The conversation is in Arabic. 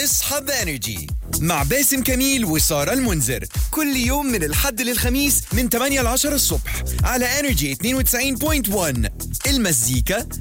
اصحى بانرجي مع باسم كميل وسارة المنذر كل يوم من الحد للخميس من 8 ل 10 الصبح على انرجي 92.1. المزيكا